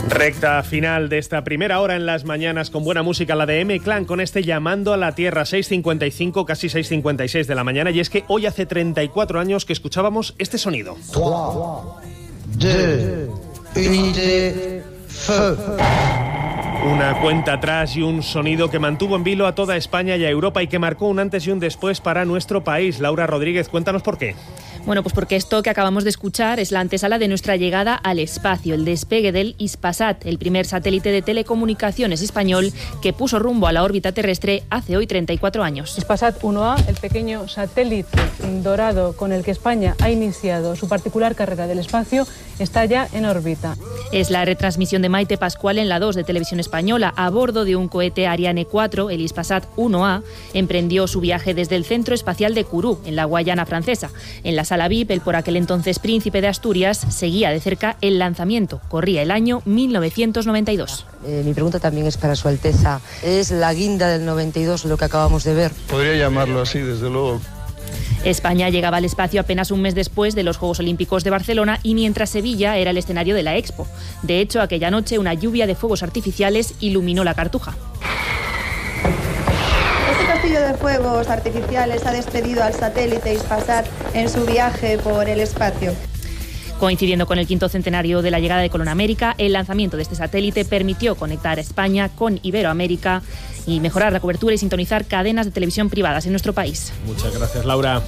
Recta final de esta primera hora en las mañanas con buena música, la de M-Clan, con este Llamando a la Tierra, 6:55, casi 6:56 de la mañana, y es que hoy hace 34 años que escuchábamos este sonido. 3, 2, unité, feu. Una cuenta atrás y un sonido que mantuvo en vilo a toda España y a Europa y que marcó un antes y un después para nuestro país. Laura Rodríguez, cuéntanos por qué. Bueno, pues porque esto que acabamos de escuchar es la antesala de nuestra llegada al espacio, el despegue del Hispasat, el primer satélite de telecomunicaciones español que puso rumbo a la órbita terrestre hace hoy 34 años. Hispasat 1A, el pequeño satélite dorado con el que España ha iniciado su particular carrera del espacio, está ya en órbita. Es la retransmisión de Maite Pascual en la 2 de Televisión Española. A bordo de un cohete Ariane 4, el Hispasat 1A emprendió su viaje desde el Centro Espacial de Kourou, en la Guayana Francesa. En la sala VIP, el por aquel entonces príncipe de Asturias seguía de cerca el lanzamiento. Corría el año 1992. Mi pregunta también es para Su Alteza. ¿Es la guinda del 92 lo que acabamos de ver? Podría llamarlo así, desde luego. España llegaba al espacio apenas un mes después de los Juegos Olímpicos de Barcelona y mientras Sevilla era el escenario de la Expo. De hecho, aquella noche una lluvia de fuegos artificiales iluminó la Cartuja. Este castillo de fuegos artificiales ha despedido al satélite Hispasat en su viaje por el espacio. Coincidiendo con el 5º centenario de la llegada de Colón a América, el lanzamiento de este satélite permitió conectar a España con Iberoamérica y mejorar la cobertura y sintonizar cadenas de televisión privadas en nuestro país. Muchas gracias, Laura.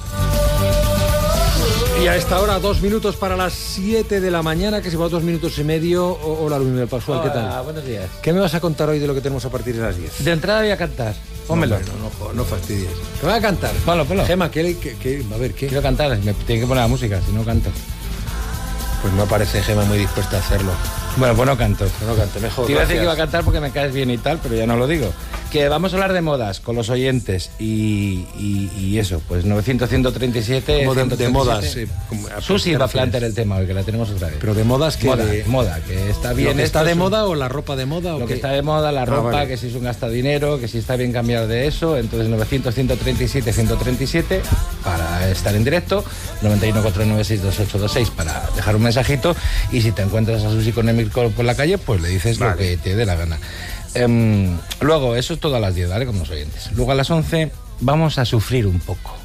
Y a esta hora, 2 minutos para las 7 de la mañana, que se va 2 minutos y medio. Hola, Luis Miguel Pascual, ¿qué tal? Buenos días. ¿Qué me vas a contar hoy de lo que tenemos a partir de las 10? De entrada voy a cantar. Pónmelo. No fastidies. ¿Qué vas a cantar? Ponlo. Gema, a ver, ¿qué? Quiero cantar, me tiene que poner la música, si no canto. Pues no parece Gema muy dispuesta a hacerlo. Bueno, pues no canto. Mejor. Te iba a decir que iba a cantar porque me caes bien y tal, pero ya no lo digo. Que vamos a hablar de modas con los oyentes y eso, pues 900, 137... Como de modas. Susi va a plantear el tema hoy, que la tenemos otra vez. Pero de modas que... Moda, que está bien... ¿Lo que está de moda o la ropa de moda? Lo que está de moda, la ropa, vale. Que si es un gastadinero, que si está bien cambiar de eso. Entonces 900, 137, 137 para estar en directo, 91-496-2826 para dejar un mensajito, y si te encuentras a Susi con Emil por la calle, pues le dices lo que te dé la gana. Luego, eso es todo a las 10, ¿vale? Con los oyentes. Luego a las 11 vamos a sufrir un poco.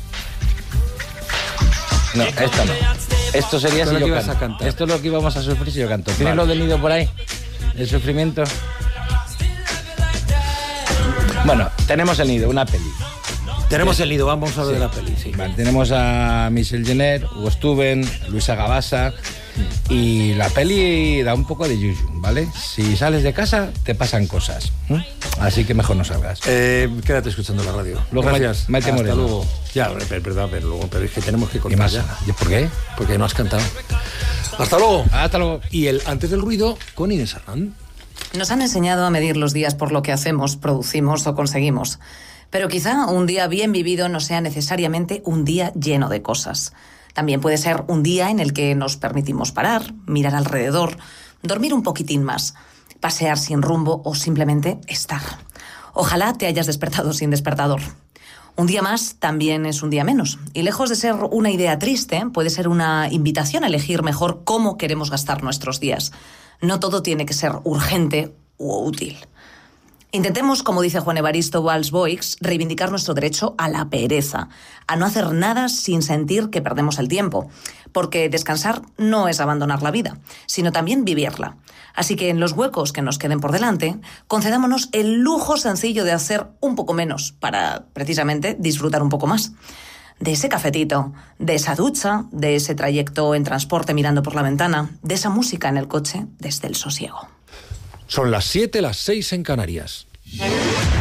No, esto no. Esto sería si yo canto. Esto es lo que íbamos a sufrir si yo canto. ¿Tienes lo del nido por ahí? ¿El sufrimiento? Bueno, tenemos el nido, una peli. Tenemos el nido, vamos a ver de la peli, sí. Vale, tenemos a Michelle Jenner, Hugo Stuben, Luisa Gabasa, y la peli da un poco de yuyu, ¿vale? Si sales de casa, te pasan cosas. Así que mejor no salgas. Quédate escuchando la radio. Luego, gracias. Maite Moreno. Hasta luego. Ya, perdón, pero es que tenemos que contar ya. ¿Por qué? Porque no has cantado. Hasta luego. Hasta luego. Y el Antes del ruido con Inés Arrán. Nos han enseñado a medir los días por lo que hacemos, producimos o conseguimos. Pero quizá un día bien vivido no sea necesariamente un día lleno de cosas. También puede ser un día en el que nos permitimos parar, mirar alrededor, dormir un poquitín más, pasear sin rumbo o simplemente estar. Ojalá te hayas despertado sin despertador. Un día más también es un día menos. Y lejos de ser una idea triste, puede ser una invitación a elegir mejor cómo queremos gastar nuestros días. No todo tiene que ser urgente u útil. Intentemos, como dice Juan Evaristo Valls-Boix, reivindicar nuestro derecho a la pereza, a no hacer nada sin sentir que perdemos el tiempo, porque descansar no es abandonar la vida, sino también vivirla. Así que en los huecos que nos queden por delante, concedámonos el lujo sencillo de hacer un poco menos para, precisamente, disfrutar un poco más. De ese cafetito, de esa ducha, de ese trayecto en transporte mirando por la ventana, de esa música en el coche desde el sosiego. Son las 7, las 6 en Canarias.